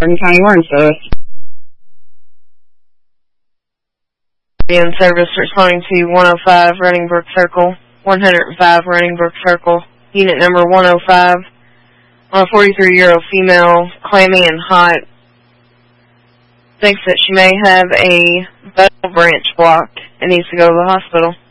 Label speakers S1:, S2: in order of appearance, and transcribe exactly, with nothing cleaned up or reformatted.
S1: Bergen County Warren Service.
S2: In service responding to one oh five Running Brook Circle, one oh five Running Brook Circle, unit number one oh five, on a forty-three-year-old female, clammy and hot. Thinks that she may have a bone branch blocked and needs to go to the hospital.